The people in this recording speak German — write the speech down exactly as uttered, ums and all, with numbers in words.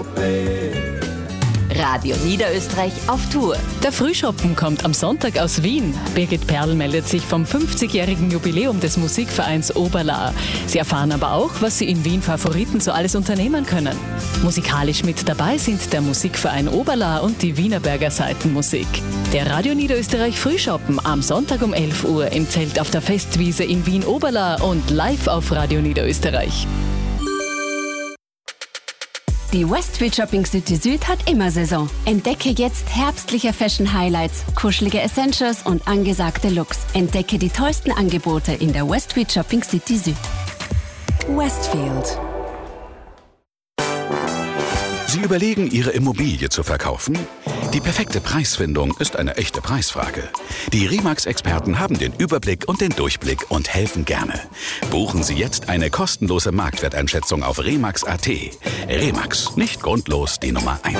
Radio Niederösterreich auf Tour. Der Frühschoppen kommt am Sonntag aus Wien. Birgit Perl meldet sich vom fünfzigjährigen Jubiläum des Musikvereins Oberla. Sie erfahren aber auch, was Sie in Wien Favoriten so alles unternehmen können. Musikalisch mit dabei sind der Musikverein Oberla und die Wienerberger Seitenmusik. Der Radio Niederösterreich Frühschoppen am Sonntag um elf Uhr im Zelt auf der Festwiese in Wien-Oberla und live auf Radio Niederösterreich. Die Westfield Shopping City Süd hat immer Saison. Entdecke jetzt herbstliche Fashion Highlights, kuschelige Essentials und angesagte Looks. Entdecke die tollsten Angebote in der Westfield Shopping City Süd. Westfield. Sie überlegen, Ihre Immobilie zu verkaufen? Die perfekte Preisfindung ist eine echte Preisfrage. Die Remax-Experten haben den Überblick und den Durchblick und helfen gerne. Buchen Sie jetzt eine kostenlose Marktwerteinschätzung auf remax punkt at. Remax, nicht grundlos die Nummer eins.